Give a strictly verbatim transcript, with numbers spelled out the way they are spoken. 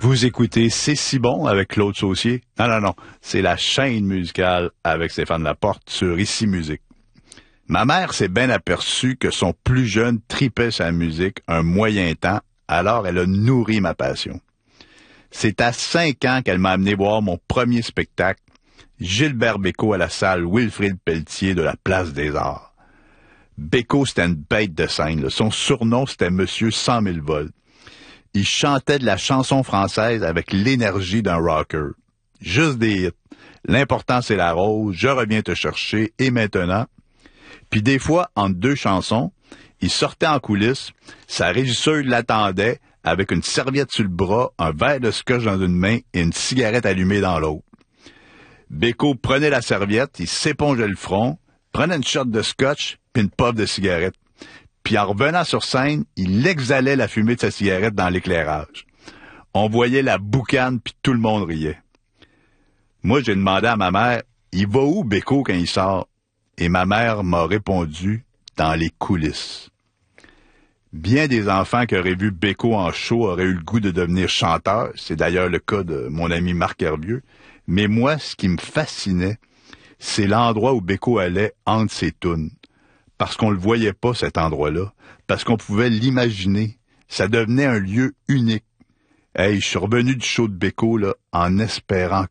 Vous écoutez C'est si bon avec Claude Saucier? Non, non, non. C'est la chaîne musicale avec Stéphane Laporte sur Ici Musique. Ma mère s'est bien aperçue que son plus jeune tripait sa musique un moyen temps, alors elle a nourri ma passion. C'est à cinq ans qu'elle m'a amené voir mon premier spectacle, Gilbert Bécaud à la salle Wilfrid Pelletier de la Place des Arts. Bécaud, c'était une bête de scène, là. Son surnom, c'était Monsieur cent mille volts. Il chantait de la chanson française avec l'énergie d'un rocker. Juste des hits. L'important, c'est la rose, je reviens te chercher, et maintenant. Puis des fois, entre deux chansons, il sortait en coulisses, sa régisseuse l'attendait avec une serviette sur le bras, un verre de scotch dans une main et une cigarette allumée dans l'autre. Bécaud prenait la serviette, il s'épongeait le front, prenait une shot de scotch puis une puff de cigarette. Puis en revenant sur scène, il exhalait la fumée de sa cigarette dans l'éclairage. On voyait la boucane, puis tout le monde riait. Moi, j'ai demandé à ma mère, « Il va où, Bécaud, quand il sort? » Et ma mère m'a répondu, « Dans les coulisses. » Bien des enfants qui auraient vu Bécaud en show auraient eu le goût de devenir chanteurs. C'est d'ailleurs le cas de mon ami Marc Hervieux. Mais moi, ce qui me fascinait, c'est l'endroit où Bécaud allait entre ses tunes. Parce qu'on le voyait pas, cet endroit-là. Parce qu'on pouvait l'imaginer. Ça devenait un lieu unique. Hey, je suis revenu du show de Bécaud, là, en espérant